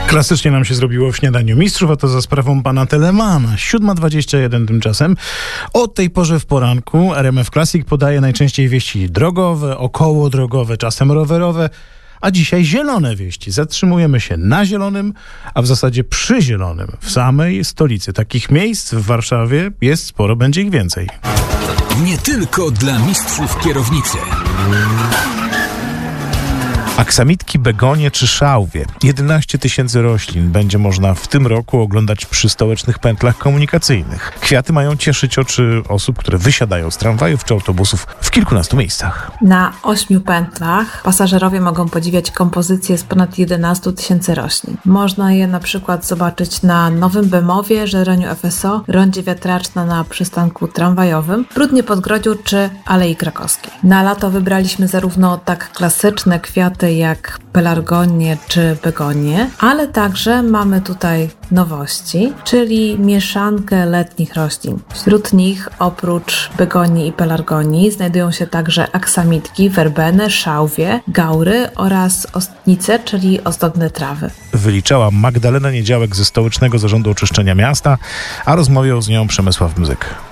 Klasycznie nam się zrobiło w Śniadaniu Mistrzów, a to za sprawą pana Telemana. 7:21 tymczasem. O tej porze w poranku RMF Classic podaje najczęściej wieści drogowe, okołodrogowe, czasem rowerowe, a dzisiaj zielone wieści. Zatrzymujemy się na zielonym, a w zasadzie przy zielonym, w samej stolicy. Takich miejsc w Warszawie jest sporo, będzie ich więcej. Nie tylko dla mistrzów kierownicy. Aksamitki, begonie czy szałwie. 11 000 roślin będzie można w tym roku oglądać przy stołecznych pętlach komunikacyjnych. Kwiaty mają cieszyć oczy osób, które wysiadają z tramwajów czy autobusów w kilkunastu miejscach. Na 8 pętlach pasażerowie mogą podziwiać kompozycje z ponad 11 000 roślin. Można je na przykład zobaczyć na Nowym Bemowie, Żeroniu FSO, Rondzie Wiatraczna na przystanku tramwajowym, Prudnie-Podgrodziu czy Alei Krakowskiej. Na lato wybraliśmy zarówno tak klasyczne kwiaty jak pelargonie czy begonie, ale także mamy tutaj nowości, czyli mieszankę letnich roślin. Wśród nich oprócz begonii i pelargonii znajdują się także aksamitki, werbeny, szałwie, gaury oraz ostnice, czyli ozdobne trawy. Wyliczała Magdalena Niedziałek ze Stołecznego Zarządu Oczyszczenia Miasta, a rozmawiał z nią Przemysław Mzyk.